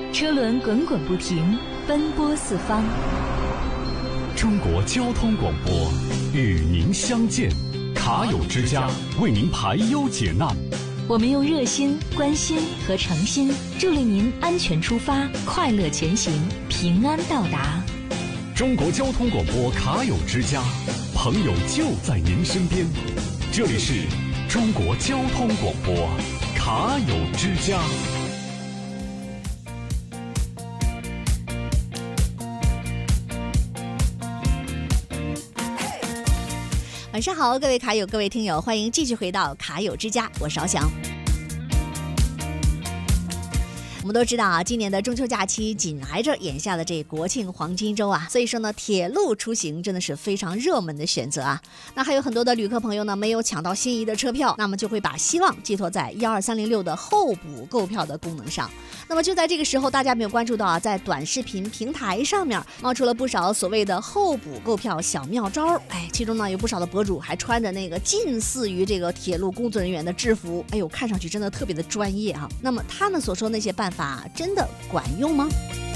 车轮滚滚不停，奔波四方。 中国交通广播与您相见，卡友之家为您排忧解难。 我们用热心、关心和诚心，助力您安全出发，快乐前行，平安到达。 中国交通广播卡友之家，朋友就在您身边。这里是中国交通广播卡友之家。 晚上好，各位卡友，各位听友，欢迎继续回到卡友之家，我是翱翔。我们都知道啊，今年的中秋假期紧挨着眼下的这国庆黄金周啊，所以说呢，铁路出行真的是非常热门的选择啊。那还有很多的旅客朋友呢，没有抢到心仪的车票，那么就会把希望寄托在12306的候补购票的功能上。那么就在这个时候，大家没有关注到啊，在短视频平台上面冒出了不少所谓的候补购票小妙招。其中呢有不少的博主还穿着那个近似于这个铁路工作人员的制服，看上去真的特别的专业啊。那么他们所说那些办法真的管用吗？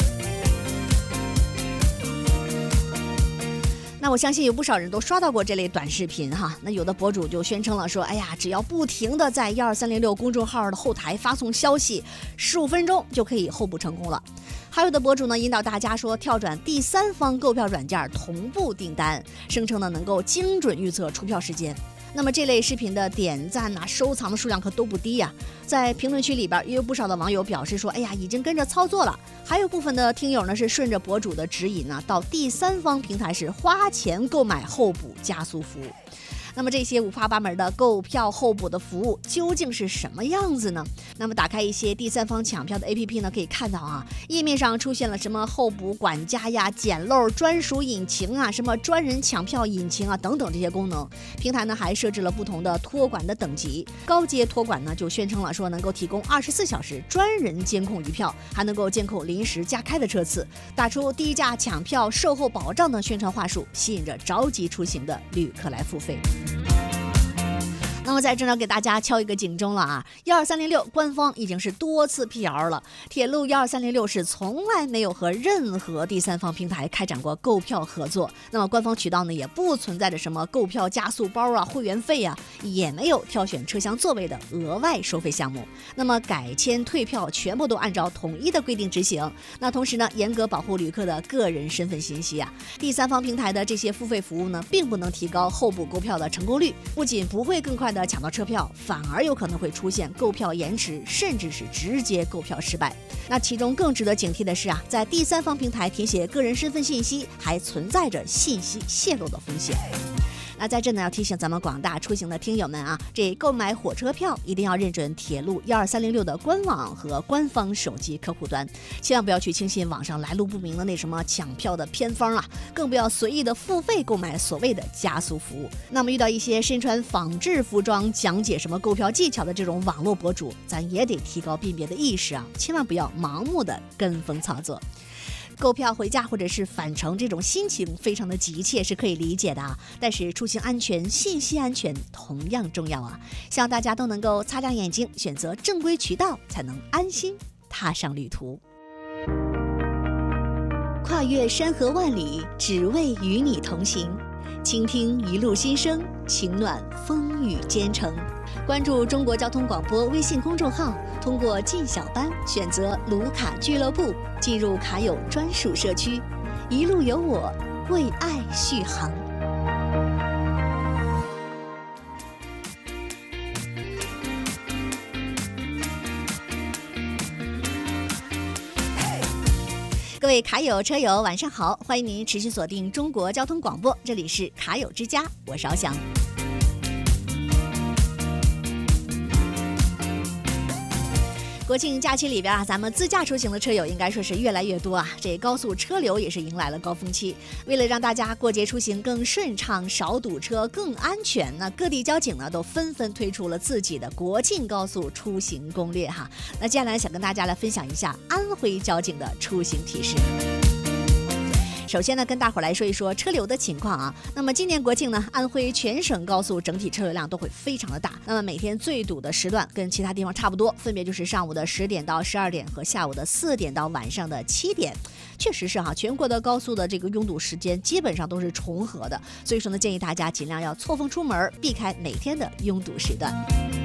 那我相信有不少人都刷到过这类短视频哈。那有的博主就宣称了说，只要不停的在12306公众号的后台发送消息，15分钟就可以候补成功了。还有的博主呢引导大家说跳转第三方购票软件同步订单，声称呢能够精准预测出票时间。那么这类视频的点赞收藏的数量可都不低呀。在评论区里边也有不少的网友表示说，已经跟着操作了。还有部分的听友呢是顺着博主的指引到第三方平台是花钱购买候补加速服务。那么这些五花八门的购票候补的服务究竟是什么样子呢？那么打开一些第三方抢票的 APP 呢，可以看到啊，页面上出现了什么候补管家呀、捡漏专属引擎啊、什么专人抢票引擎啊等等这些功能。平台呢还设置了不同的托管的等级，高阶托管呢就宣称了说能够提供24小时专人监控余票，还能够监控临时加开的车次，打出低价抢票售后保障的宣传话术，吸引着着急出行的旅客来付费。那么在这呢给大家敲一个警钟了啊，12306官方已经是多次辟谣了，铁路12306是从来没有和任何第三方平台开展过购票合作。那么官方渠道呢也不存在着什么购票加速包啊、会员费啊，也没有挑选车厢座位的额外收费项目。那么改签退票全部都按照统一的规定执行。那同时呢严格保护旅客的个人身份信息啊。第三方平台的这些付费服务呢并不能提高候补购票的成功率，不仅不会更快的抢到车票，反而有可能会出现购票延迟，甚至是直接购票失败。那其中更值得警惕的是啊，在第三方平台填写个人身份信息还存在着信息泄露的风险。那在这呢要提醒咱们广大出行的听友们啊，这购买火车票一定要认准铁路12306的官网和官方手机客户端，千万不要去轻信网上来路不明的那什么抢票的偏方啊，更不要随意的付费购买所谓的加速服务。那么遇到一些身穿仿制服装讲解什么购票技巧的这种网络博主，咱也得提高辨别的意识啊，千万不要盲目的跟风操作。购票回家或者是返程这种心情非常的急切是可以理解的啊，但是出行安全、信息安全同样重要啊！希望大家都能够擦亮眼睛，选择正规渠道，才能安心踏上旅途。跨越山河万里，只为与你同行，倾听一路心声，情暖风雨兼程。关注中国交通广播微信公众号，通过进小班选择卢卡俱乐部，进入卡友专属社区，一路有我，为爱续航。各位卡友车友晚上好，欢迎您持续锁定中国交通广播，这里是卡友之家，我是翱翔。国庆假期里边啊，咱们自驾出行的车友应该说是越来越多啊，这高速车流也是迎来了高峰期。为了让大家过节出行更顺畅、少堵车、更安全，那各地交警呢都纷纷推出了自己的国庆高速出行攻略哈。那接下来想跟大家来分享一下安徽交警的出行提示。 首先呢，跟大伙儿来说一说车流的情况啊。那么今年国庆呢，安徽全省高速整体车流量都会非常的大。那么每天最堵的时段跟其他地方差不多，分别就是上午的10点到12点和下午的4点到晚上的7点。确实是哈，全国的高速的这个拥堵时间基本上都是重合的，所以说呢，建议大家尽量要错峰出门，避开每天的拥堵时段。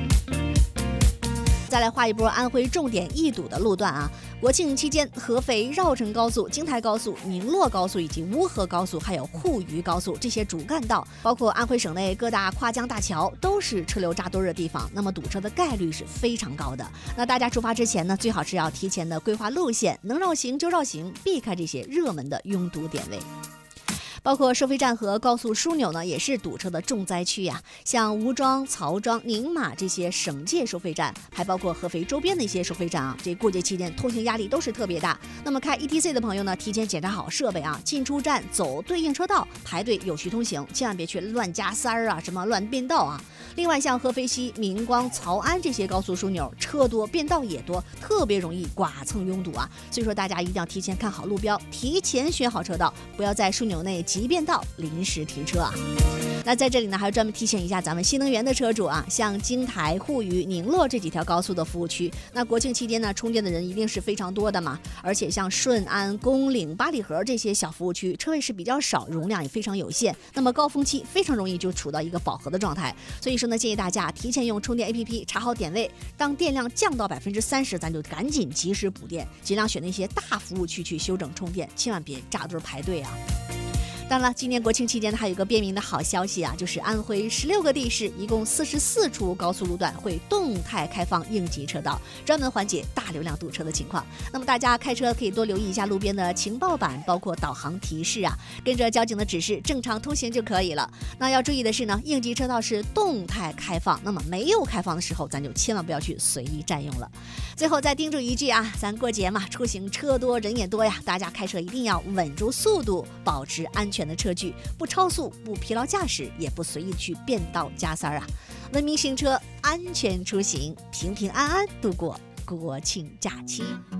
再来画一波安徽重点易堵的路段啊！国庆期间，合肥绕城高速、京台高速、宁洛高速以及乌河高速，还有沪渝高速这些主干道，包括安徽省内各大跨江大桥，都是车流扎堆的地方。那么堵车的概率是非常高的。那大家出发之前呢，最好是要提前的规划路线，能绕行就绕行，避开这些热门的拥堵点位。包括收费站和高速枢纽呢，也是堵车的重灾区呀。像吴庄、曹庄、宁马这些省界收费站，还包括合肥周边的一些收费站啊，这过节期间通行压力都是特别大。那么开 ETC 的朋友呢，提前检查好设备啊，进出站走对应车道，排队有序通行，千万别去乱加塞儿啊，什么乱变道啊。另外，像合肥西、明光、曹安这些高速枢纽，车多变道也多，特别容易剐蹭拥堵啊。所以说，大家一定要提前看好路标，提前选好车道，不要在枢纽内急变道临时停车啊。那在这里呢，还要专门提醒一下咱们新能源的车主啊，像京台、沪渝、宁洛这几条高速的服务区，那国庆期间呢，充电的人一定是非常多的嘛。而且像顺安、公岭、八里河这些小服务区，车位是比较少，容量也非常有限，那么高峰期非常容易就处到一个饱和的状态。所以说呢，建议大家提前用充电 APP 查好点位，当电量降到30%，咱就赶紧及时补电，尽量选那些大服务区去修整充电，千万别扎堆排队啊。当然了，今年国庆期间呢，还有一个便民的好消息啊，就是安徽16个地市，一共44处高速路段会动态开放应急车道，专门缓解大流量堵车的情况。那么大家开车可以多留意一下路边的情报板，包括导航提示啊，跟着交警的指示正常通行就可以了。那要注意的是呢，应急车道是动态开放，那么没有开放的时候，咱就千万不要去随意占用了。最后再叮嘱一句啊，咱过节嘛，出行车多人也多呀，大家开车一定要稳住速度，保持安全的车距，不超速，不疲劳驾驶，也不随意去变道加塞啊。文明行车，安全出行，平平安安度过国庆假期。